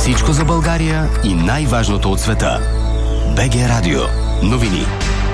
Всичко за България и най-важното от света. БГ Радио. Новини.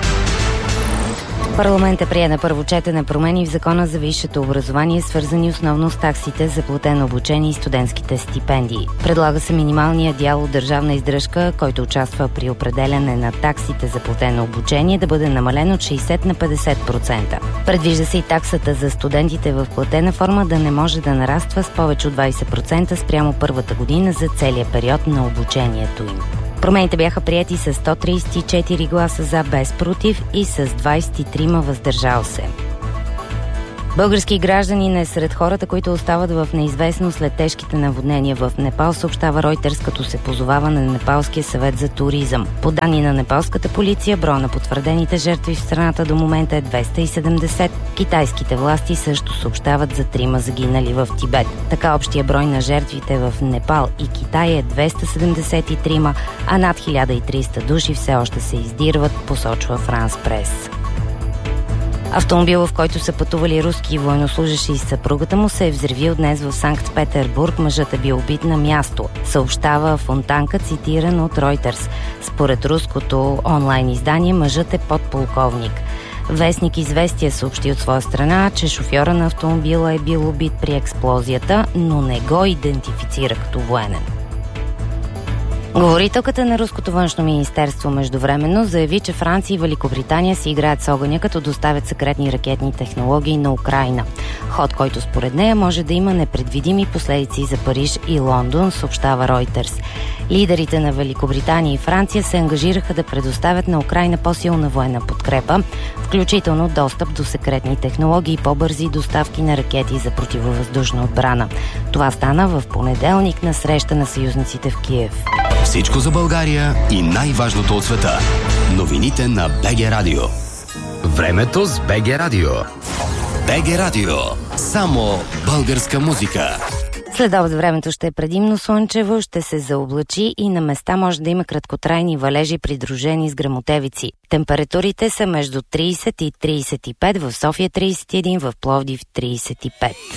Парламентът прие на първо четене промени в Закона за висшето образование, свързани основно с таксите за платено обучение и студентските стипендии. Предлага се минималният дял от държавна издръжка, който участва при определяне на таксите за платено обучение, да бъде намален от 60 на 50%. Предвижда се и таксата за студентите в платена форма да не може да нараства с повече от 20% спрямо първата година за целия период на обучението им. Промените бяха приети с 134 гласа за, без против и с 23 въздържал се. Български гражданин е сред хората, които остават в неизвестно след тежките наводнения в Непал, съобщава Reuters, като се позовава на Непалския съвет за туризъм. По данни на непалската полиция, броя на потвърдените жертви в страната до момента е 270. Китайските власти също съобщават за 3 загинали в Тибет. Така общия брой на жертвите в Непал и Китай е 273, а над 1300 души все още се издирват, посочва Франс Прес. Автомобилът, в който са пътували руски военнослужащи и съпругата му, се е взривил днес в Санкт-Петербург. Мъжът е бил убит на място, съобщава Фонтанка, цитиран от Reuters. Според руското онлайн издание, мъжът е подполковник. Вестник Известия съобщи от своя страна, че шофьора на автомобила е бил убит при експлозията, но не го идентифицира като военен. Говорителката на Руското външно министерство междувременно заяви, че Франция и Великобритания си играят с огъня, като доставят секретни ракетни технологии на Украйна. Ход, който според нея може да има непредвидими последици за Париж и Лондон, съобщава Reuters. Лидерите на Великобритания и Франция се ангажираха да предоставят на Украйна по-силна военна подкрепа, включително достъп до секретни технологии и по-бързи доставки на ракети за противовъздушна отбрана. Това стана в понеделник на среща на съюзниците в Киев. Всичко за България и най-важното от света. Новините на БГ Радио. Времето с БГ Радио. БГ Радио. Само българска музика. Следобед времето ще е предимно слънчево, ще се заоблачи и на места може да има краткотрайни валежи, придружени с гръмотевици. Температурите са между 30 и 35, в София 31, в Пловдив 35.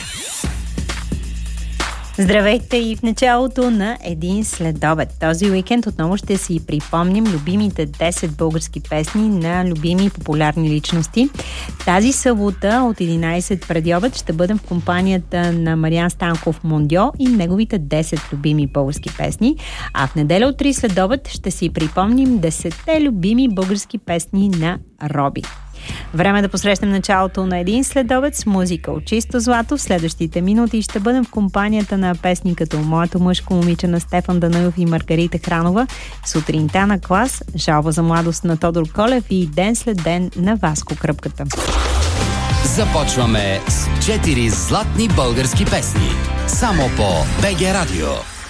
Здравейте и в началото на един следобед. Този уикенд отново ще си припомним любимите 10 български песни на любими и популярни личности. Тази събота от 11 преди обед ще бъдем в компанията на Мариан Станков Мондьо и неговите 10 любими български песни. А в неделя от 3 следобед ще си припомним 10 любими български песни на Роби. Време да посрещнем началото на един следобед с музика от чисто злато. В следващите минути ще бъдем в компанията на песни като Моето мъжко момиче на Стефан Данаилов и Маргарита Хранова, Сутринта на клас, Жалба за младост на Тодор Колев и Ден след ден на Васко Кръпката. Започваме с 4 златни български песни. Само по БГ Радио.